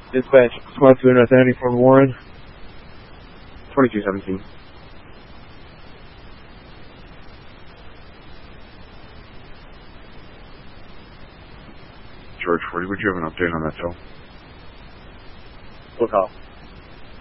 Dispatch, Smart 2 identity for Warren. 2217. George 40, would you have an update on that tow? Full call.